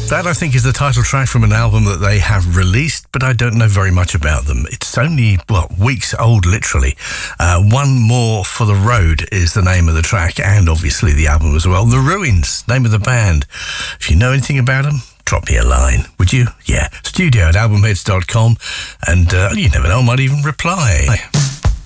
That, I think, is the title track from an album that they have released, but I don't know very much about them. It's only, weeks old, literally. One More for the Road is the name of the track, and obviously the album as well. The Ruins, name of the band. If you know anything about them, drop me a line, would you? Yeah, studio@albumheads.com, and you never know, I might even reply.